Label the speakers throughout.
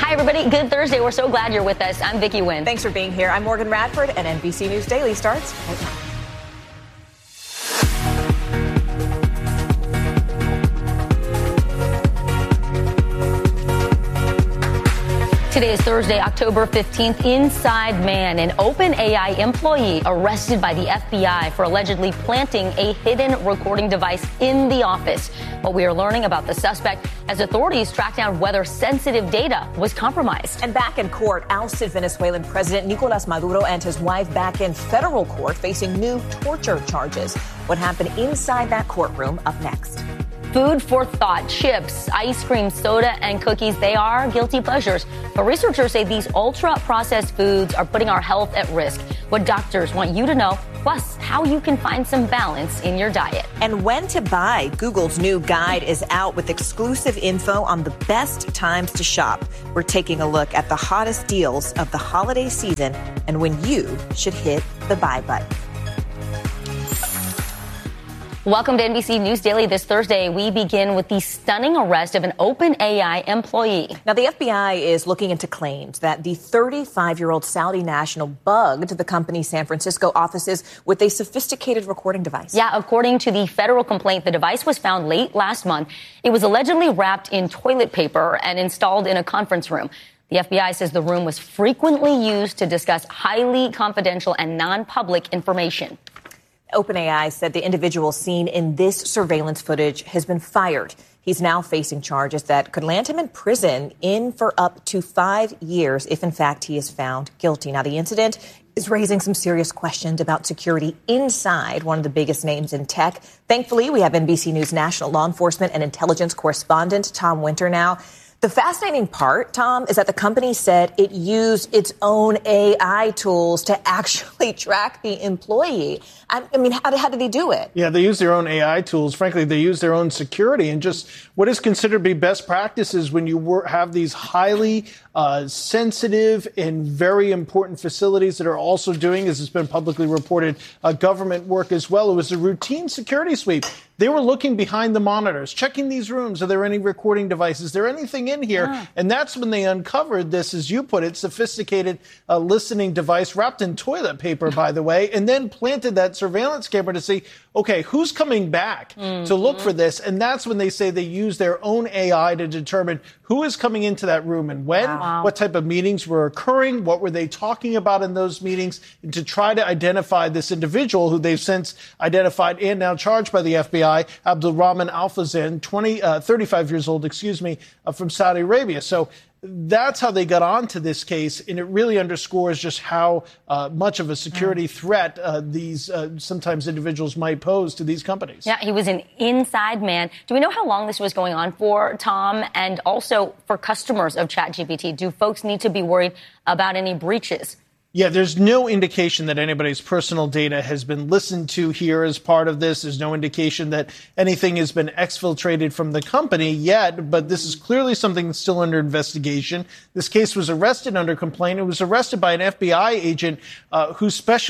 Speaker 1: Hi, everybody. Good Thursday. We're so glad you're with us. I'm Vicki Nguyen.
Speaker 2: Thanks for being here. I'm Morgan Radford, and NBC News Daily starts right now.
Speaker 1: Today is Thursday, October 15th. Inside Man, an OpenAI employee arrested by the FBI for allegedly planting a hidden recording device in the office. What we are learning about the suspect as authorities track down whether sensitive data was compromised.
Speaker 2: And back in court, ousted Venezuelan President Nicolas Maduro and his wife back in federal court facing new torture charges. What happened inside that courtroom up next.
Speaker 1: Food for thought, chips, ice cream, soda, and cookies, they are guilty pleasures. But researchers say these ultra-processed foods are putting our health at risk. What doctors want you to know, plus how you can find some balance in your diet.
Speaker 2: And when to buy. Google's new guide is out with exclusive info on the best times to shop. We're taking a look at the hottest deals of the holiday season and when you should hit the buy button.
Speaker 1: Welcome to NBC News Daily this Thursday. We begin with the stunning arrest of an OpenAI employee.
Speaker 2: Now, the FBI is looking into claims that the 35-year-old Saudi national bugged the company's San Francisco offices with a sophisticated recording device.
Speaker 1: Yeah, according to the federal complaint, the device was found late last month. It was allegedly wrapped in toilet paper and installed in a conference room. The FBI says the room was frequently used to discuss highly confidential and non-public information.
Speaker 2: OpenAI said the individual seen in this surveillance footage has been fired. He's now facing charges that could land him in prison for up to 5 years if, in fact, he is found guilty. Now, the incident is raising some serious questions about security inside one of the biggest names in tech. Thankfully, we have NBC News national law enforcement and intelligence correspondent Tom Winter now. The fascinating part, Tom, is that the company said it used its own AI tools to actually track the employee. I mean, how did they do it?
Speaker 3: Yeah, they use their own AI tools. Frankly, they use their own security and just what is considered to be best practices when you have these highly sensitive and very important facilities that are also doing, as has been publicly reported, government work as well. It was a routine security sweep. They were looking behind the monitors, checking these rooms. Are there any recording devices? Is there anything in here? Yeah. And that's when they uncovered this, as you put it, sophisticated listening device wrapped in toilet paper, by the way, and then planted that surveillance camera to see, okay, who's coming back to look for this? And that's when they say they use their own AI to determine who is coming into that room and when, what type of meetings were occurring, what were they talking about in those meetings, and to try to identify this individual who they've since identified and now charged by the FBI, Abdulrahman Al-Fazan, 35 years old, from Saudi Arabia. So that's how they got onto this case, and it really underscores just how much of a security threat these sometimes individuals might pose to these companies.
Speaker 1: Yeah, he was an inside man. Do we know how long this was going on for, Tom? And also for customers of ChatGPT, do folks need to be worried about any breaches?
Speaker 3: Yeah, there's no indication that anybody's personal data has been listened to here as part of this. There's no indication that anything has been exfiltrated from the company yet, but this is clearly something that's still under investigation. This case was arrested under complaint. It was arrested by an FBI agent who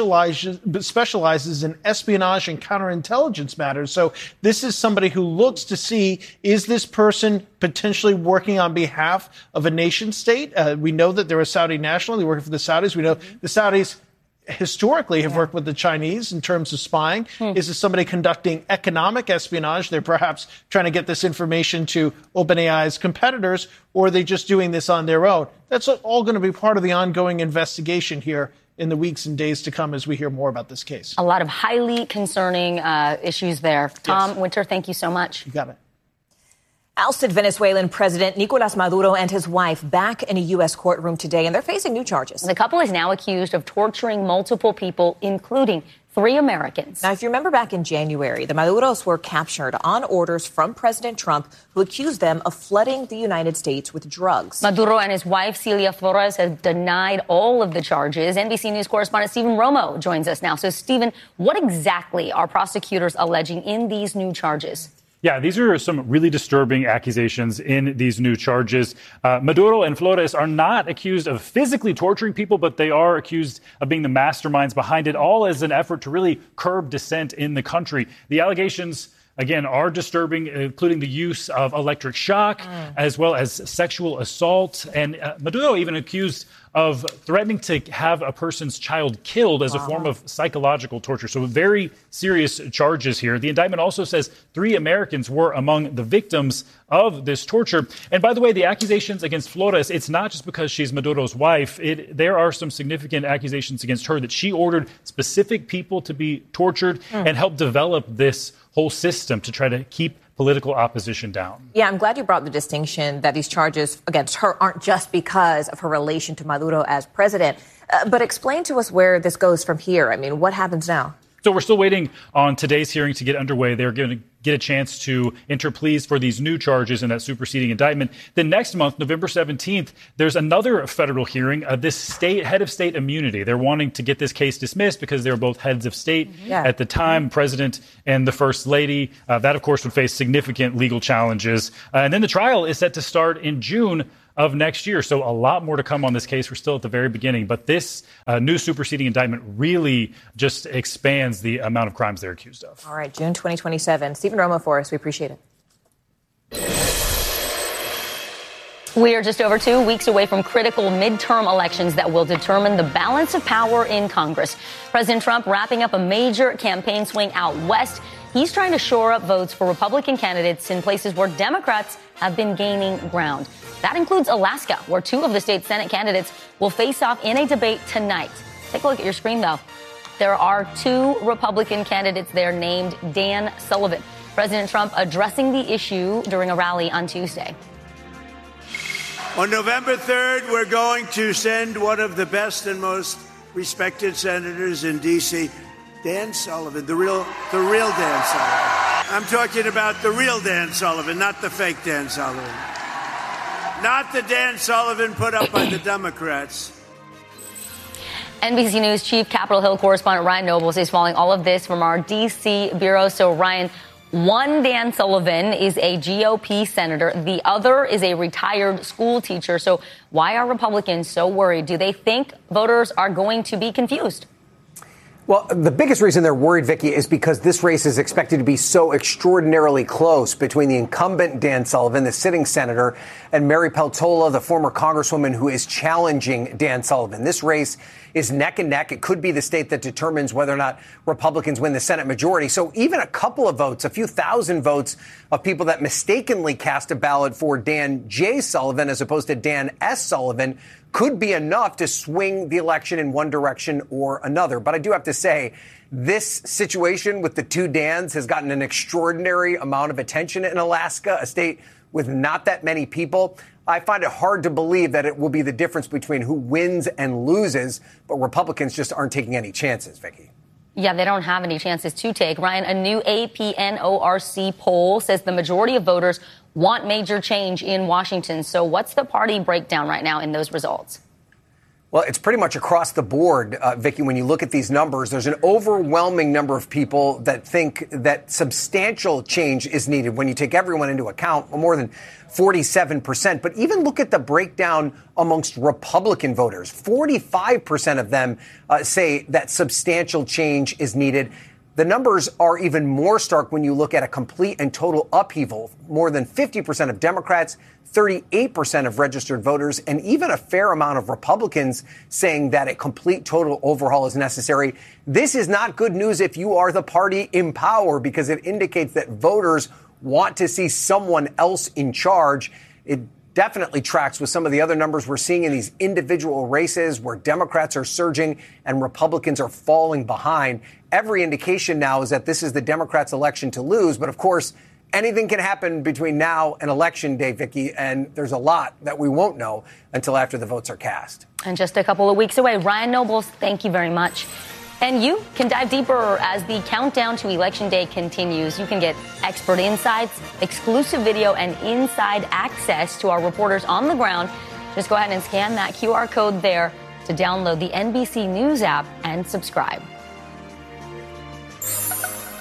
Speaker 3: specializes in espionage and counterintelligence matters. So this is somebody who looks to see, is this person potentially working on behalf of a nation state? We know that they're a Saudi national. They work for the Saudis. We know the Saudis historically have worked with the Chinese in terms of spying. Is this somebody conducting economic espionage? They're perhaps trying to get this information to OpenAI's competitors, or are they just doing this on their own? That's all going to be part of the ongoing investigation here in the weeks and days to come as we hear more about this case.
Speaker 1: A lot of highly concerning issues there. Tom Winter, thank you so much.
Speaker 3: You got it.
Speaker 2: Ousted Venezuelan President Nicolas Maduro and his wife back in a U.S. courtroom today, and they're facing new charges.
Speaker 1: The couple is now accused of torturing multiple people, including 3 Americans.
Speaker 2: Now, if you remember back in January, the Maduros were captured on orders from President Trump, who accused them of flooding the United States with drugs.
Speaker 1: Maduro and his wife, Celia Flores, have denied all of the charges. NBC News correspondent Stephen Romo joins us now. So, Stephen, what exactly are prosecutors alleging in these new charges?
Speaker 4: Yeah, these are some really disturbing accusations in these new charges. Maduro and Flores are not accused of physically torturing people, but they are accused of being the masterminds behind it, all as an effort to really curb dissent in the country. The allegations again, are disturbing, including the use of electric shock, as well as sexual assault. And Maduro even accused of threatening to have a person's child killed as a form of psychological torture. So very serious charges here. The indictment also says 3 Americans were among the victims of this torture. And by the way, the accusations against Flores, it's not just because she's Maduro's wife. There are some significant accusations against her that she ordered specific people to be tortured and helped develop this whole system to try to keep political opposition down.
Speaker 2: Yeah, I'm glad you brought the distinction that these charges against her aren't just because of her relation to Maduro as president. But explain to us where this goes from here. I mean, what happens now?
Speaker 4: So we're still waiting on today's hearing to get underway. They're going to get a chance to enter pleas for these new charges in that superseding indictment. Then next month, November 17th, there's another federal hearing, this head of state immunity. They're wanting to get this case dismissed because they were both heads of state at the time, president and the first lady. That, of course, would face significant legal challenges. And then the trial is set to start in June of next year. So a lot more to come on this case. We're still at the very beginning. But this new superseding indictment really just expands the amount of crimes they're accused of.
Speaker 2: All right, June 2027. Stephen Romo for us. We appreciate it.
Speaker 1: We are just over 2 weeks away from critical midterm elections that will determine the balance of power in Congress. President Trump wrapping up a major campaign swing out west. He's trying to shore up votes for Republican candidates in places where Democrats have been gaining ground. That includes Alaska, where 2 of the state's Senate candidates will face off in a debate tonight. Take a look at your screen, though. There are 2 Republican candidates there named Dan Sullivan. President Trump addressing the issue during a rally on Tuesday.
Speaker 5: On November 3rd, we're going to send one of the best and most respected senators in D.C., Dan Sullivan, the real Dan Sullivan. I'm talking about the real Dan Sullivan, not the fake Dan Sullivan. Not the Dan Sullivan put up by the Democrats.
Speaker 1: NBC News Chief Capitol Hill correspondent Ryan Nobles is following all of this from our D.C. bureau. So, Ryan, one Dan Sullivan is a GOP senator. The other is a retired school teacher. So why are Republicans so worried? Do they think voters are going to be confused?
Speaker 6: Well, the biggest reason they're worried, Vicky, is because this race is expected to be so extraordinarily close between the incumbent Dan Sullivan, the sitting senator, and Mary Peltola, the former congresswoman who is challenging Dan Sullivan. This race is neck and neck. It could be the state that determines whether or not Republicans win the Senate majority. So even a couple of votes, a few thousand votes of people that mistakenly cast a ballot for Dan J. Sullivan as opposed to Dan S. Sullivan could be enough to swing the election in one direction or another. But I do have to say, this situation with the 2 Dans has gotten an extraordinary amount of attention in Alaska, a state with not that many people. I find it hard to believe that it will be the difference between who wins and loses, but Republicans just aren't taking any chances, Vicky.
Speaker 1: Yeah, they don't have any chances to take. Ryan, a new APNORC poll says the majority of voters want major change in Washington. So what's the party breakdown right now in those results?
Speaker 6: Well, it's pretty much across the board, Vicky. When you look at these numbers, there's an overwhelming number of people that think that substantial change is needed when you take everyone into account, more than 47%. But even look at the breakdown amongst Republican voters. 45% of them say that substantial change is needed. The numbers are even more stark when you look at a complete and total upheaval. More than 50% of Democrats, 38% of registered voters, and even a fair amount of Republicans saying that a complete total overhaul is necessary. This is not good news if you are the party in power, because it indicates that voters want to see someone else in charge. It definitely tracks with some of the other numbers we're seeing in these individual races where Democrats are surging and Republicans are falling behind. Every indication now is that this is the Democrats' election to lose. But, of course, anything can happen between now and Election Day, Vicky, and there's a lot that we won't know until after the votes are cast.
Speaker 1: And just a couple of weeks away. Ryan Nobles, thank you very much. And you can dive deeper as the countdown to Election Day continues. You can get expert insights, exclusive video, and inside access to our reporters on the ground. Just go ahead and scan that QR code there to download the NBC News app and subscribe.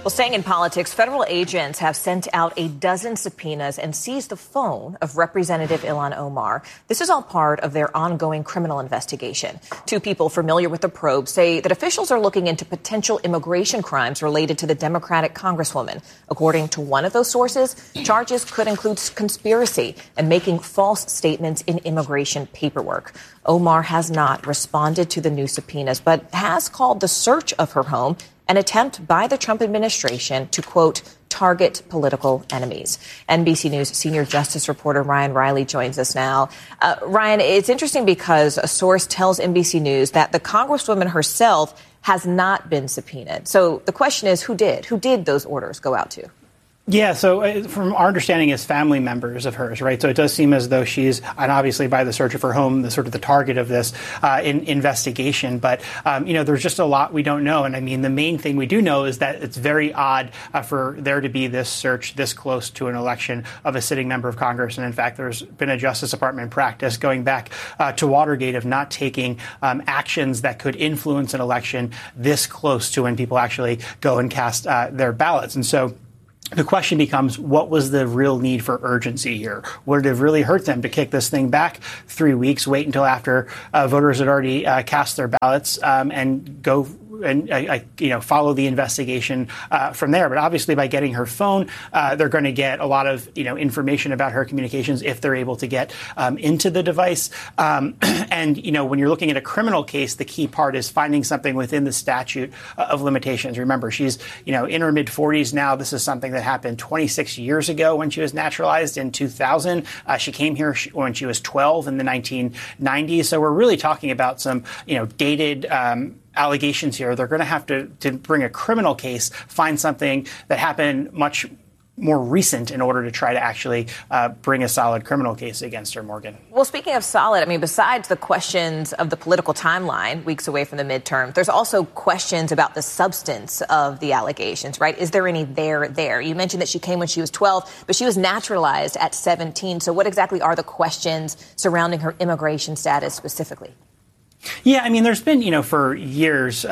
Speaker 2: Well, staying in politics, federal agents have sent out a dozen subpoenas and seized the phone of Representative Ilhan Omar. This is all part of their ongoing criminal investigation. Two people familiar with the probe say that officials are looking into potential immigration crimes related to the Democratic Congresswoman. According to one of those sources, charges could include conspiracy and making false statements in immigration paperwork. Omar has not responded to the new subpoenas, but has called the search of her home an attempt by the Trump administration to, quote, target political enemies. NBC News senior justice reporter Ryan Riley joins us now. Ryan, it's interesting because a source tells NBC News that the Congresswoman herself has not been subpoenaed. So the question is, who did? Who did those orders go out to?
Speaker 7: Yeah, so from our understanding is family members of hers, right? So it does seem as though she's, and obviously by the search of her home, the sort of the target of this investigation. But, there's just a lot we don't know. And I mean, the main thing we do know is that it's very odd for there to be this search this close to an election of a sitting member of Congress. And in fact, there's been a Justice Department practice going back to Watergate of not taking actions that could influence an election this close to when people actually go and cast their ballots. And so the question becomes, what was the real need for urgency here? Would it have really hurt them to kick this thing back 3 weeks, wait until after voters had already cast their ballots and go and follow the investigation from there? But obviously, by getting her phone, they're going to get a lot of information about her communications if they're able to get into the device. And when you're looking at a criminal case, the key part is finding something within the statute of limitations. Remember, she's in her mid 40s now. This is something that happened 26 years ago when she was naturalized in 2000. She came here when she was 12 in the 1990s. So we're really talking about some dated allegations here. They're going to have to bring a criminal case, find something that happened much more recent in order to try to actually bring a solid criminal case against her, Morgan.
Speaker 2: Well, speaking of solid, I mean, besides the questions of the political timeline weeks away from the midterm, there's also questions about the substance of the allegations, right? Is there any there? You mentioned that she came when she was 12, but she was naturalized at 17. So what exactly are the questions surrounding her immigration status specifically?
Speaker 7: Yeah, I mean, there's been, for years,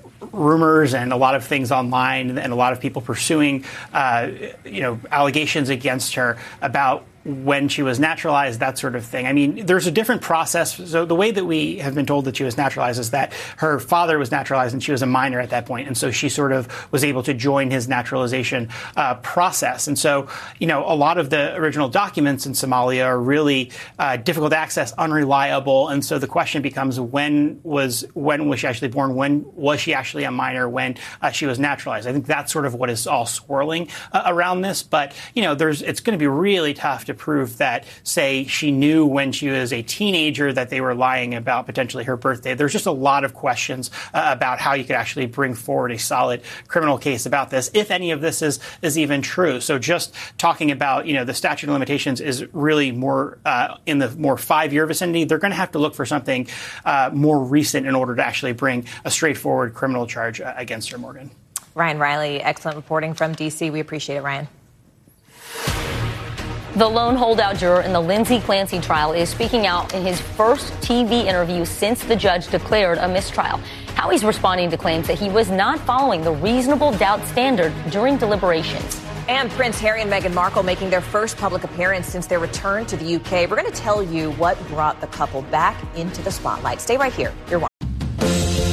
Speaker 7: rumors and a lot of things online and a lot of people pursuing, allegations against her about when she was naturalized, that sort of thing. I mean, there's a different process. So the way that we have been told that she was naturalized is that her father was naturalized and she was a minor at that point. And so she sort of was able to join his naturalization process. And so, a lot of the original documents in Somalia are really difficult to access, unreliable. And so the question becomes, when was she actually born? When was she actually a minor? When she was naturalized? I think that's sort of what is all swirling around this. But, it's going to be really tough to prove that, say, she knew when she was a teenager that they were lying about potentially her birthday. There's just a lot of questions about how you could actually bring forward a solid criminal case about this, if any of this is even true. So just talking about, the statute of limitations is really more in the more 5-year vicinity. They're going to have to look for something more recent in order to actually bring a straightforward criminal charge against her, Morgan.
Speaker 2: Ryan Riley, excellent reporting from D.C. We appreciate it, Ryan.
Speaker 1: The lone holdout juror in the Lindsay Clancy trial is speaking out in his first TV interview since the judge declared a mistrial. How he's responding to claims that he was not following the reasonable doubt standard during deliberations.
Speaker 2: And Prince Harry and Meghan Markle making their first public appearance since their return to the UK. We're going to tell you what brought the couple back into the spotlight. Stay right here. You're watching